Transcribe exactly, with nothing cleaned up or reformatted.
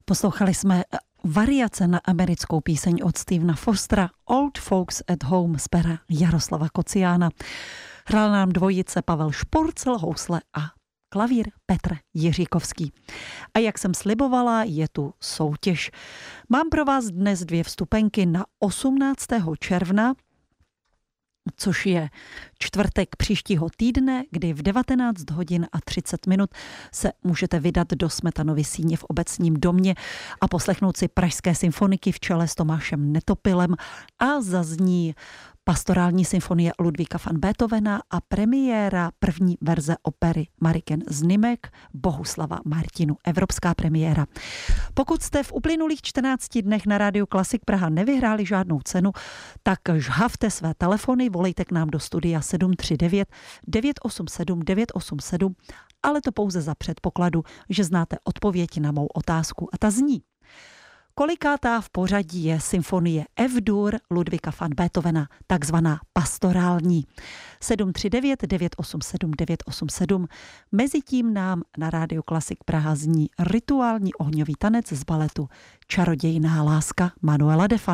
Poslouchali jsme variace na americkou píseň od Stevena Fostera Old Folks at Home z pera Jaroslava Kociána. Hrál nám dvojice Pavel Šporcel, housle a klavír Petr Jiříkovský. A jak jsem slibovala, je tu soutěž. Mám pro vás dnes dvě vstupenky na osmnáctého června, což je čtvrtek příštího týdne, kdy v devatenáct hodin a třicet minut se můžete vydat do Smetanovy síně v Obecním domě a poslechnout si pražské symfoniky v čele s Tomášem Netopilem a zazní pastorální symfonie Ludvíka van Beethovena a premiéra první verze opery Mariken z Nimek Bohuslava Martinu, evropská premiéra. Pokud jste v uplynulých čtrnácti dnech na Rádiu Klasik Praha nevyhráli žádnou cenu, tak žhavte své telefony, volejte k nám do studia sedm tři devět devět osm sedm devět osm sedm, ale to pouze za předpokladu, že znáte odpověď na mou otázku. A ta zní: kolikátá v pořadí je symfonie F-dur Ludvíka van Beethovena, takzvaná pastorální? sedm tři devět devět osm sedm devět osm sedm. Mezitím nám na Rádiu Klasik Praha zní rituální ohňový tanec z baletu Čarodějná láska Manuela de Falla.